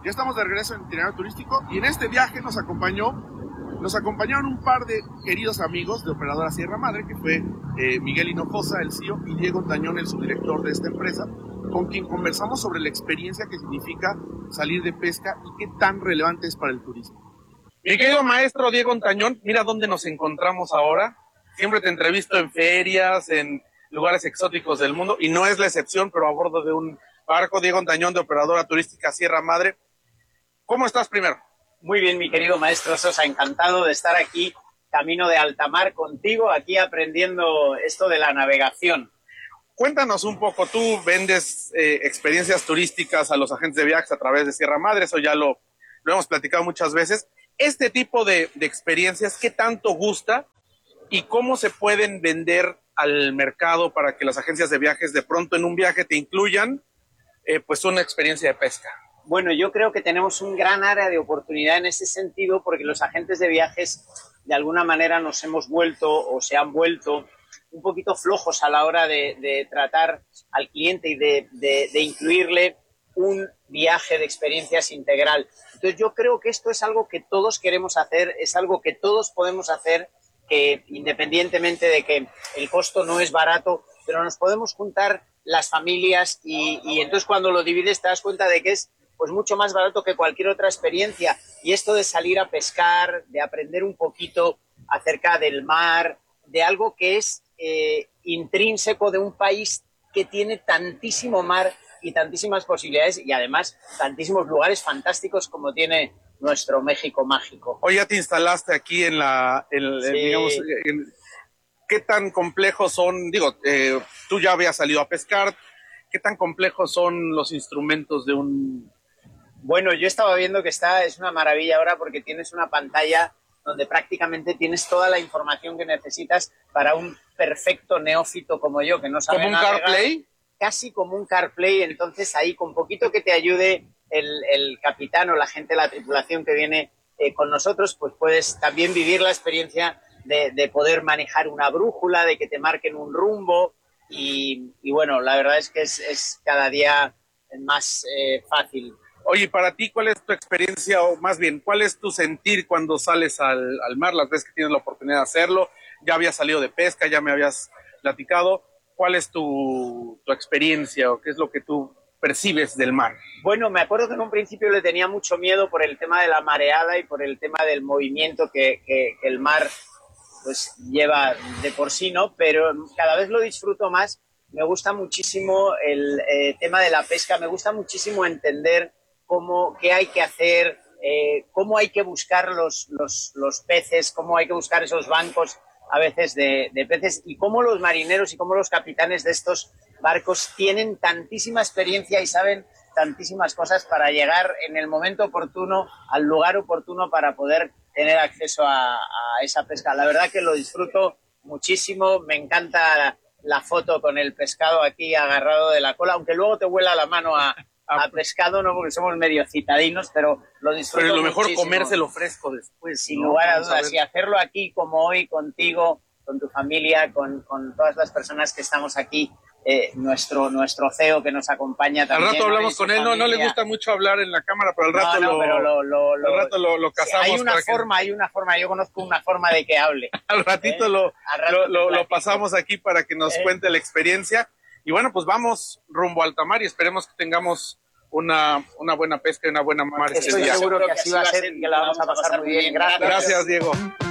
Ya estamos de regreso en Itinerario Turístico y en este viaje nos acompañaron un par de queridos amigos de Operadora Sierra Madre, que fue Miguel Hinojosa, el CEO, y Diego Tañón, el subdirector de esta empresa, con quien conversamos sobre la experiencia que significa salir de pesca y qué tan relevante es para el turismo. Mi querido maestro Diego Tañón, mira dónde nos encontramos ahora. Siempre te entrevisto en ferias, en lugares exóticos del mundo, y no es la excepción, pero a bordo de un barco. Diego Tañón, de Operadora Turística Sierra Madre. ¿Cómo estás primero? Muy bien, mi querido maestro Sosa, encantado de estar aquí, camino de alta mar contigo, aquí aprendiendo esto de la navegación. Cuéntanos un poco, tú vendes experiencias turísticas a los agentes de viajes a través de Sierra Madre, eso ya lo hemos platicado muchas veces. Este tipo de experiencias, ¿qué tanto gusta y cómo se pueden vender al mercado para que las agencias de viajes de pronto en un viaje te incluyan pues una experiencia de pesca? Bueno, yo creo que tenemos un gran área de oportunidad en ese sentido porque los agentes de viajes de alguna manera nos hemos vuelto o se han vuelto un poquito flojos a la hora de tratar al cliente y de incluirle un viaje de experiencias integral. Entonces yo creo que esto es algo que todos queremos hacer, es algo que todos podemos hacer, que independientemente de que el costo no es barato, pero nos podemos juntar las familias y entonces cuando lo divides te das cuenta de que es pues mucho más barato que cualquier otra experiencia. Y esto de salir a pescar, de aprender un poquito acerca del mar, de algo que es intrínseco de un país que tiene tantísimo mar y tantísimas posibilidades y además tantísimos lugares fantásticos como tiene nuestro México mágico. Hoy ya te instalaste aquí Sí. digamos, ¿qué tan complejos son? Digo, tú ya habías salido a pescar, ¿qué tan complejos son los instrumentos de un...? Bueno, yo estaba viendo que es una maravilla ahora porque tienes una pantalla donde prácticamente tienes toda la información que necesitas para un perfecto neófito como yo, que no sabe ¿Como un navegar. CarPlay? Casi como un CarPlay, entonces ahí con poquito que te ayude el capitán o la gente de la tripulación que viene con nosotros, pues puedes también vivir la experiencia de poder manejar una brújula, de que te marquen un rumbo y bueno, la verdad es que es cada día más fácil. Oye, para ti, ¿cuál es tu experiencia o más bien, cuál es tu sentir cuando sales al mar, las veces que tienes la oportunidad de hacerlo? Ya habías salido de pesca, ya me habías platicado. ¿Cuál es tu experiencia o qué es lo que tú percibes del mar? Bueno, me acuerdo que en un principio le tenía mucho miedo por el tema de la mareada y por el tema del movimiento que el mar pues lleva de por sí, ¿no? Pero cada vez lo disfruto más. Me gusta muchísimo el tema de la pesca, me gusta muchísimo entender qué hay que hacer, cómo hay que buscar los peces, cómo hay que buscar esos bancos a veces de peces y cómo los marineros y cómo los capitanes de estos barcos tienen tantísima experiencia y saben tantísimas cosas para llegar en el momento oportuno, al lugar oportuno para poder tener acceso a esa pesca. La verdad que lo disfruto muchísimo, me encanta la foto con el pescado aquí agarrado de la cola, aunque luego te huela la mano a pescado, no, porque somos medio citadinos, pero lo disfruto. Pero lo mejor muchísimo. Comérselo fresco después. Sin ¿no? lugar a dudas, y hacerlo aquí como hoy contigo, con tu familia, con todas las personas que estamos aquí, nuestro CEO que nos acompaña también. Al rato hablamos ¿no? con él, no le gusta mucho hablar en la cámara, pero al rato lo casamos. Sí, hay una forma, yo conozco una forma de que hable. Al ratito lo pasamos aquí para que nos cuente la experiencia. Y bueno, pues vamos rumbo a alta mar y esperemos que tengamos una buena pesca y una buena mar. Estoy seguro que así va a ser y que la vamos a pasar muy bien. Gracias. Gracias, Diego.